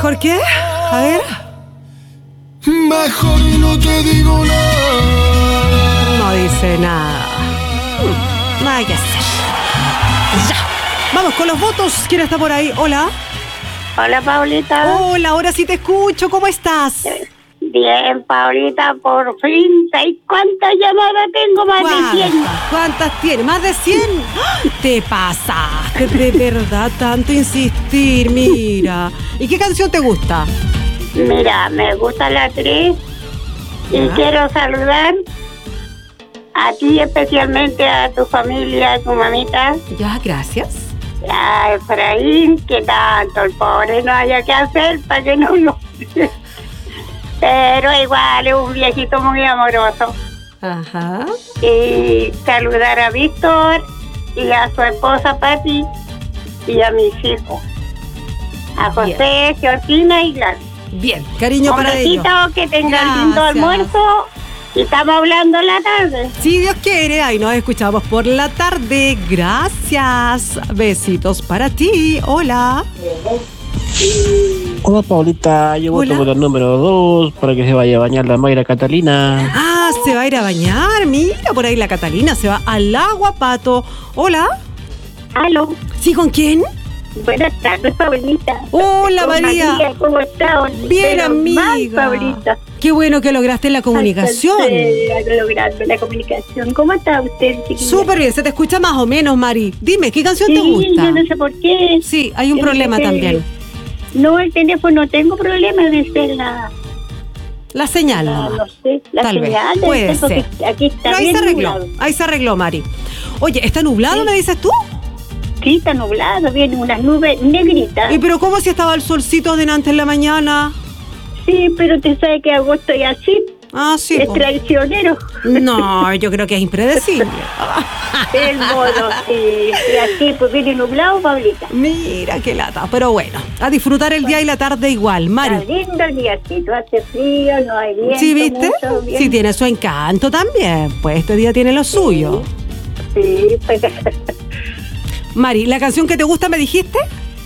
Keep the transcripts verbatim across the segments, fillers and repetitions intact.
¿Mejor qué? A ver. Mejor no te digo nada. No dice nada. Hmm, nada que hacer. Ya. Vamos con los votos. ¿Quién está por ahí? Hola. Hola, Paulita. Hola, ahora sí te escucho. ¿Cómo estás? Bien, Paulita, por fin. ¿Sabes cuántas llamadas tengo? Más de cien. ¿Cuántas tienes? ¿Más de cien? Te pasaste, de verdad, tanto insistir, mira. ¿Y qué canción te gusta? Mira, me gusta la tres y ¿Ya? quiero saludar a ti, especialmente a tu familia, a tu mamita, Ya, gracias. a Efraín, que tanto el pobre no haya que hacer para que no lo... Pero igual es un viejito muy amoroso. Ajá. Y saludar a Víctor y a su esposa Pati y a mis hijos, a José, Georgina y Gladys. Bien, cariño Un para ellos. besito, que tengan lindo Gracias. almuerzo y estamos hablando en la tarde. Si Dios quiere, ahí nos escuchamos por la tarde. Gracias. Besitos para ti. Hola. Hola Paulita, yo Hola. voto por el número dos para que se vaya a bañar la Mayra Catalina. Ah, se va a ir a bañar. Mira, por ahí la Catalina se va al agua, Pato. Hola. Aló, ¿Sí, con quién? buenas tardes, Paulita. Hola, Con María. ¿Cómo estás? Bien, Pero amiga. mal, Paulita. Qué bueno que lograste la comunicación. Alcancé a lograr la comunicación. ¿Cómo está usted, chiquilla? Súper bien, se te escucha más o menos, Mari. Dime, ¿qué canción Sí, te gusta? yo no sé por qué. Sí, hay un Yo no problema sé qué- también. No, el teléfono, tengo problemas de ser la... La señal, la- nomás. no sé, la Tal vez, señal. debe puede ser, porque ser. Aquí está Pero ahí bien se arregló, nublado. ahí se arregló, Mari. Oye, ¿está nublado, Sí. me dices tú? Sí, está nublado, viene unas nubes negritas. ¿Y pero cómo si estaba el solcito delante en la mañana? Sí, pero te sabes que agosto es así, Ah, sí. es po. traicionero. No, yo creo que es impredecible. El modo, sí. Y así, pues viene nublado, Pablita. Mira qué lata. Pero bueno, a disfrutar el día y la tarde igual, Está Mari. lindo el diacito, hace frío, no hay viento. ¿Sí viste? mucho, bien. Sí, tiene su encanto también. Pues este día tiene lo suyo. Sí, pues... Mari, ¿la canción que te gusta me dijiste?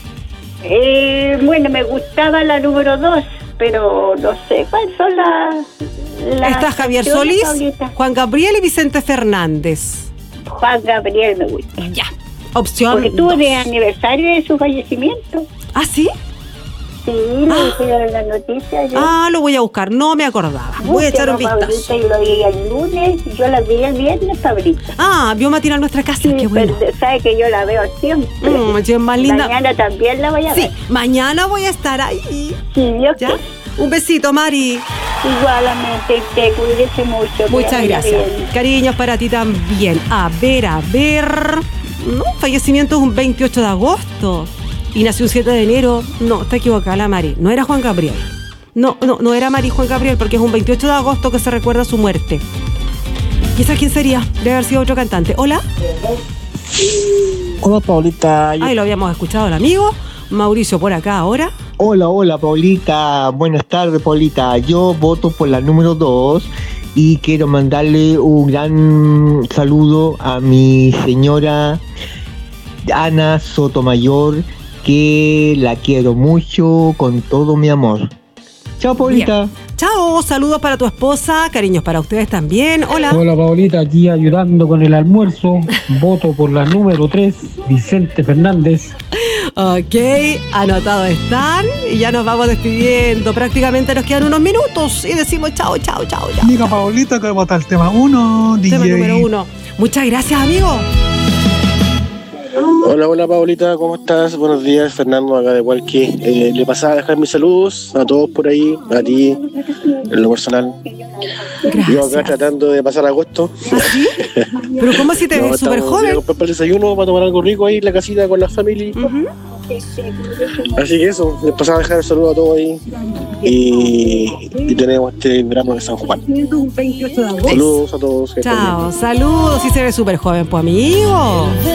eh, bueno, me gustaba la número dos, pero no sé cuáles son las... las Está Javier canciones, Solís, Pablita. Juan Gabriel y Vicente Fernández. Juan Gabriel me gusta. Ya. Opción Porque estuvo dos. de aniversario de su fallecimiento. ¿Ah, sí? Sí, lo dijeron en la noticia. Yo. Ah, lo voy a buscar. No me acordaba. Voy a echar un Búsquelo, vistazo. Pablita, yo lo vi el lunes y yo la vi el viernes, Pablita. Ah, vio matinal nuestra casa. Sí, Qué bueno. pero sabe que yo la veo siempre. Mm, es más linda. Mañana también la voy a Sí, ver. mañana voy a estar ahí. Sí, Dios ¿Ya? quiere. Un besito, Mari. Igualmente, te cuídese mucho. que Muchas vaya gracias. bien. Cariños para ti también. A ver, a ver. No, fallecimiento es un veintiocho de agosto. Y nació un siete de enero. No, está equivocada la Mari. No era Juan Gabriel. No, no, no era Mari Juan Gabriel, porque es un veintiocho de agosto que se recuerda su muerte. Quizás quién sería. Debe haber sido otro cantante. Hola. Hola Paulita, yo- Ahí lo habíamos escuchado el amigo. Mauricio por acá ahora. Hola, hola, Paulita. Buenas tardes, Paulita. Yo voto por la número dos y quiero mandarle un gran saludo a mi señora Ana Sotomayor, que la quiero mucho con todo mi amor. Chao, Paulita. Bien. Chao, saludos para tu esposa, cariños para ustedes también. Hola. Hola Paulita, aquí ayudando con el almuerzo. Voto por la número tres, Vicente Fernández. Ok, anotados están y ya nos vamos despidiendo. Prácticamente nos quedan unos minutos y decimos chao, chao, chao, chao. Amiga Paulita, que vota el tema uno, D J. Tema número uno. Muchas gracias, amigo. Hola, hola Paulita, ¿cómo estás? Buenos días, Fernando acá de Hualqui. Eh, le pasaba a dejar mis saludos a todos por ahí, a ti, en lo personal. Yo acá Gracias. tratando de pasar agosto. ¿Así? Pero ¿cómo si te No, ves súper estamos joven? a comprar para el desayuno, para tomar algo rico ahí en la casita con la familia. Ujú. Así que eso, les pasaba a dejar el saludo a todos ahí. Y, y tenemos este verano de San Juan. Saludos a todos. que estén bien. Chao, saludos. Sí se ve súper joven, pues amigo.